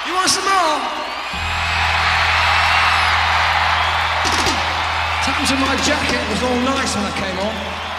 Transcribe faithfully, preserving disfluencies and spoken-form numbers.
You want some more? What happened to my jacket? It was all nice when I came on.